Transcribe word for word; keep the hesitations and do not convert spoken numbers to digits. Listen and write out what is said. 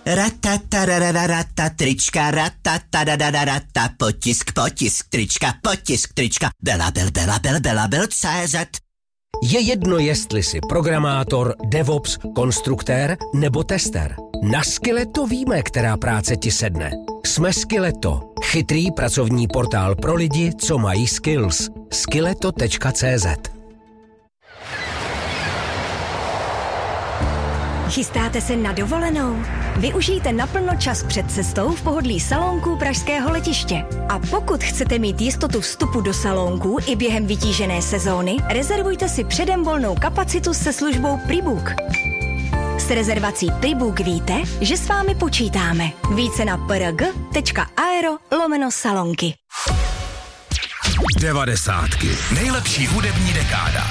Ratatarararata, trička, ratatarararata, potisk, potisk, trička, potisk, trička, Belabel, Belabel, Belabel, C Z. Je jedno, jestli jsi programátor, DevOps, konstruktér nebo tester. Na Skilleto víme, která práce ti sedne. Jsme Skilleto, chytrý pracovní portál pro lidi, co mají skills. skilleto tečka cé zet. Chystáte se na dovolenou? Využijte naplno čas před cestou v pohodlí salónků pražského letiště. A pokud chcete mít jistotu vstupu do salónků i během vytížené sezóny, rezervujte si předem volnou kapacitu se službou Prebook. S rezervací Prebook víte, že s vámi počítáme. Více na prg tečka aero lomeno salonky. Devadesátky. Nejlepší hudební dekáda.